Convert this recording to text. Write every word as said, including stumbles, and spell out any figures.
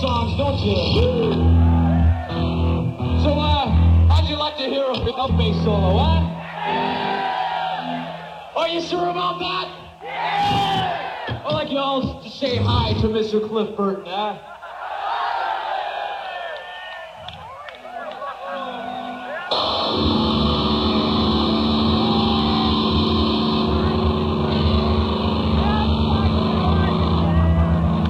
songs, don't you? So, uh, how'd you like to hear a, a bass solo, huh? Are you sure about that? I'd like y'all to say hi to Mister Cliff Burton, huh?